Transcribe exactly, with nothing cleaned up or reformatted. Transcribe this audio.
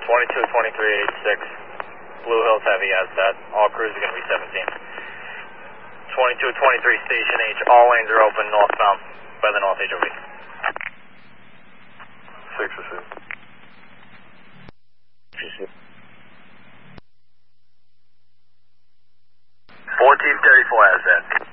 twenty-two twenty-three eighty-six, Blue Hills Heavy as that. All crews are going to be seventeen. twenty-two twenty-three Station H, all lanes are open northbound by the North H O V. six receive. fourteen thirty-four has that.